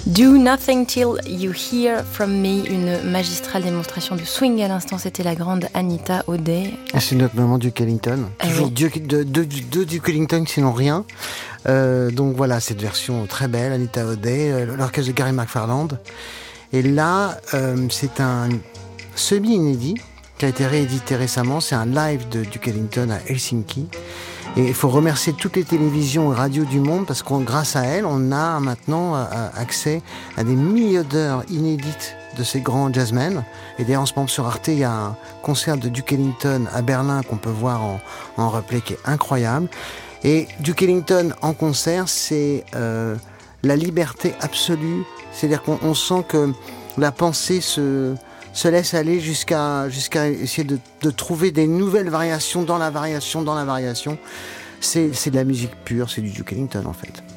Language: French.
Do Nothing Till You Hear From Me, une magistrale démonstration de swing à l'instant, c'était la grande Anita O'Day. C'est notre maman Duke Ellington, toujours deux Duke Ellington sinon rien. Donc voilà, cette version très belle, Anita O'Day, l'orchestre de Gary McFarland. Et là, c'est un semi-inédit qui a été réédité récemment, c'est un live de Duke Ellington à Helsinki. Et il faut remercier toutes les télévisions et radios du monde parce que grâce à elles, on a maintenant accès à des milliers d'heures inédites de ces grands jazzmen. Et d'ailleurs, en ce moment sur Arte, il y a un concert de Duke Ellington à Berlin qu'on peut voir en replay qui est incroyable. Et Duke Ellington en concert, c'est la liberté absolue. C'est-à-dire qu'on sent que la pensée se laisse aller jusqu'à essayer de trouver des nouvelles variations dans la variation. C'est de la musique pure, c'est du Duke Ellington en fait.